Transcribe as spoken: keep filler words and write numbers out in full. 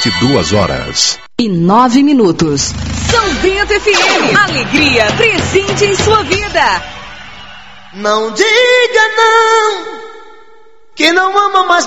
e duas horas. E nove minutos. São Bento F M. Alegria presente em sua vida. Não diga não, que não ama mais